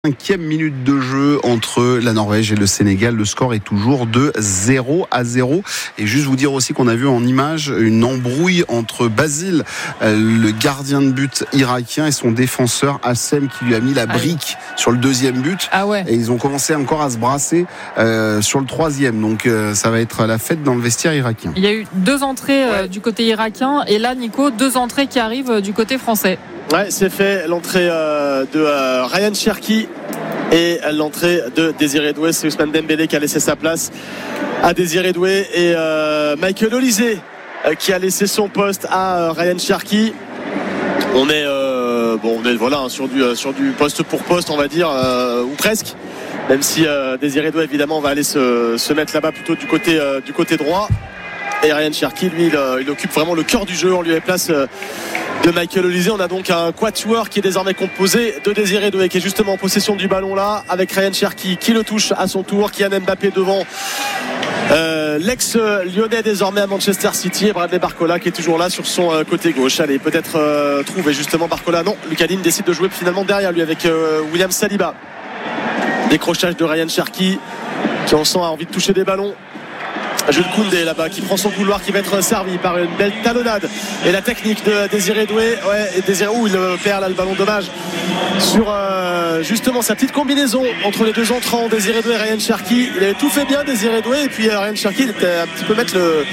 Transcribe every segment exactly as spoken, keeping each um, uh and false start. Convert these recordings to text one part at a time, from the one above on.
Cinquième minute de jeu entre la Norvège et le Sénégal. Le score est toujours de zéro à zéro. Et juste vous dire aussi qu'on a vu en image une embrouille entre Basile, le gardien de but irakien, et son défenseur Hassem, qui lui a mis la brique ah oui. sur le deuxième but. Ah ouais. Et ils ont commencé encore à se brasser euh, sur le troisième. Donc euh, ça va être la fête dans le vestiaire irakien. Il y a eu deux entrées euh, ouais. du côté irakien. Et là, Nico, deux entrées qui arrivent euh, du côté français. Ouais, c'est fait. L'entrée euh, de euh, Ryan Cherki et l'entrée de Désiré Doué. C'est Ousmane Dembélé qui a laissé sa place à Désiré Doué et euh, Michael Olise euh, qui a laissé son poste à euh, Ryan Cherki. On est euh, bon, on est voilà hein, sur du euh, sur du poste pour poste, on va dire, euh, ou presque. Même si euh, Désiré Doué évidemment va aller se, se mettre là-bas plutôt du côté euh, du côté droit. Et Ryan Cherki, lui, il, il occupe vraiment le cœur du jeu. On lui met place euh, de Michael Olise. On a donc un quatuor qui est désormais composé de Désiré Doué, qui est justement en possession du ballon là, avec Ryan Cherki qui le touche à son tour, Kylian Mbappé devant. Euh, l'ex-lyonnais désormais à Manchester City, et Bradley Barcola qui est toujours là sur son euh, côté gauche. Allez, peut-être euh, trouver justement Barcola. Non, Lucas Digne décide de jouer finalement derrière lui avec euh, William Saliba. Décrochage de Ryan Cherki qui on sent a envie de toucher des ballons. Jules Koundé là-bas qui prend son couloir, qui va être servi par une belle talonnade et la technique de Désiré Doué. Ouais, et Désiré, où il perd là le ballon, dommage, sur euh, justement sa petite combinaison entre les deux entrants, Désiré Doué et Ryan Cherki. Il avait tout fait bien, Désiré Doué, et puis euh, Ryan Cherki il était un petit peu mettre le,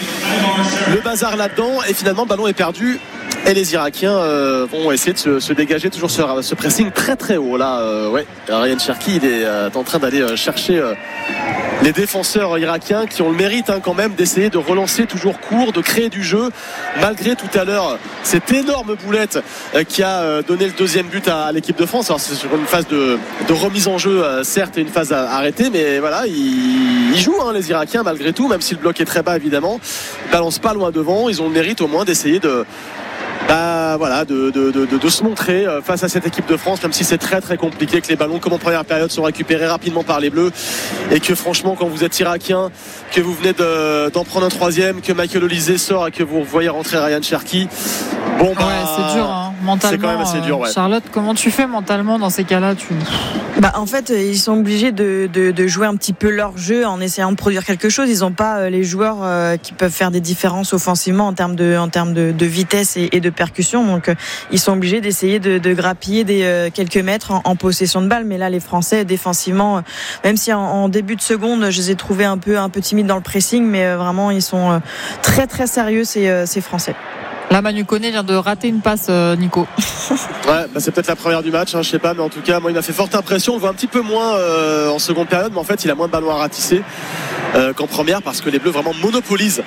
le bazar là-dedans, et finalement le ballon est perdu. Et les Irakiens euh, vont essayer de se, se dégager, toujours ce, ce pressing très très haut là. Euh, ouais, Ryan Cherki il est euh, en train d'aller euh, chercher euh, les défenseurs irakiens qui ont le mérite hein, quand même d'essayer de relancer toujours court, de créer du jeu, malgré tout à l'heure cette énorme boulette euh, qui a euh, donné le deuxième but à, à l'équipe de France. Alors c'est sur une phase de, de remise en jeu euh, certes, et une phase à, à arrêter, mais voilà, ils, ils jouent hein, les Irakiens malgré tout, même si le bloc est très bas évidemment. Ils balancent pas loin devant, ils ont le mérite au moins d'essayer de Bah, voilà, de, de, de, de se montrer face à cette équipe de France, même si c'est très très compliqué, que les ballons comme en première période sont récupérés rapidement par les Bleus, et que franchement quand vous êtes irakien, que vous venez de, d'en prendre un troisième, que Michael Olise sort et que vous voyez rentrer Ryan Cherki, bon bah ouais, c'est dur hein, mentalement. C'est quand même assez dur, ouais. Charlotte, comment tu fais mentalement dans ces cas-là tu... Bah, en fait, ils sont obligés de, de, de jouer un petit peu leur jeu en essayant de produire quelque chose. Ils n'ont pas les joueurs qui peuvent faire des différences offensivement en termes de, en termes de, de vitesse et, et de percussion. Donc, ils sont obligés d'essayer de, de grappiller des, quelques mètres en, en possession de balle. Mais là, les Français, défensivement, même si en, en début de seconde, je les ai trouvés un peu, un peu timides dans le pressing, mais vraiment, ils sont très, très sérieux, ces, ces Français. Là, Manu Koné vient de rater une passe, euh, Nico. Ouais, bah c'est peut-être la première du match, hein, je sais pas, mais en tout cas, moi, il m'a fait forte impression. On le voit un petit peu moins euh, en seconde période, mais en fait, il a moins de ballons à ratisser euh, qu'en première, parce que les Bleus vraiment monopolisent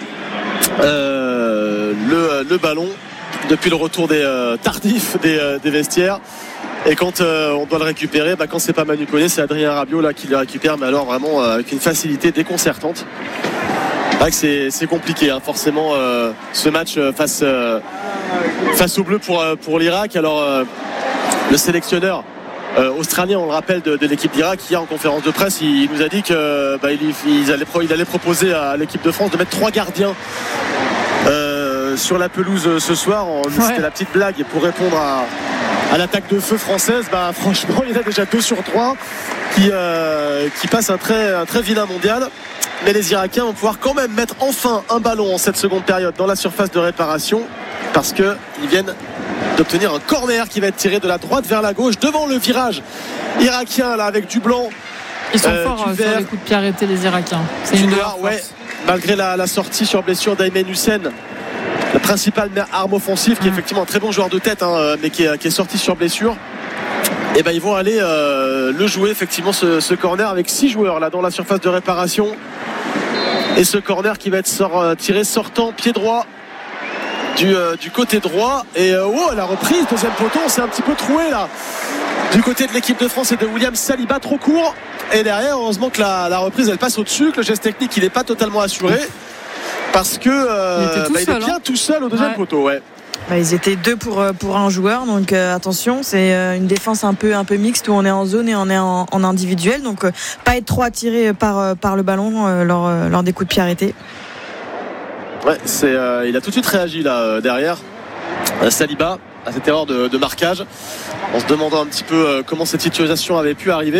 euh, le, le ballon depuis le retour des euh, tardifs des, euh, des vestiaires. Et quand euh, on doit le récupérer, bah, quand c'est pas Manu Koné, c'est Adrien Rabiot là qui le récupère, mais alors vraiment euh, avec une facilité déconcertante. C'est, c'est compliqué hein, forcément euh, ce match face, euh, face aux Bleus pour, pour l'Irak. Alors euh, le sélectionneur euh, australien, on le rappelle, de, de l'équipe d'Irak, hier en conférence de presse, il, il nous a dit que bah, il, il, allait, il allait proposer à l'équipe de France de mettre trois gardiens euh, sur la pelouse ce soir. On, ouais. C'était la petite blague, et pour répondre à, à l'attaque de feu française, bah, franchement il y en a déjà deux sur trois qui, euh, qui passent un très, un très vilain mondial. Mais les Irakiens vont pouvoir quand même mettre enfin un ballon en cette seconde période dans la surface de réparation, parce qu'ils viennent d'obtenir un corner qui va être tiré de la droite vers la gauche devant le virage irakien là, avec du blanc. Ils sont euh, forts sur les coups de pied arrêtés, les Irakiens. C'est du une noir, ouais, malgré la, la sortie sur blessure d'Aymen Hussein, la principale arme offensive, qui est effectivement un très bon joueur de tête hein, mais qui est, qui est sorti sur blessure. Et ben ils vont aller euh, le jouer effectivement ce, ce corner avec six joueurs là dans la surface de réparation. Et ce corner qui va être sort, tiré sortant pied droit du, euh, du côté droit. Et euh, oh, la reprise, deuxième poteau, on s'est un petit peu troué là du côté de l'équipe de France et de William Saliba, trop court. Et derrière, heureusement que la, la reprise elle passe au-dessus, que le geste technique il n'est pas totalement assuré, parce que euh, il, était tout bah, seul, il est bien hein. tout seul au deuxième ouais. poteau. Ouais. Bah, ils étaient deux pour, pour un joueur, donc euh, attention, c'est euh, une défense un peu, un peu mixte où on est en zone et on est en, en individuel, donc euh, pas être trop attiré par, euh, par le ballon euh, lors, euh, lors des coups de pied arrêtés. Ouais, c'est, euh, il a tout de suite réagi là euh, derrière euh, Saliba. à cette erreur de, de marquage, en se demandant un petit peu comment cette situation avait pu arriver.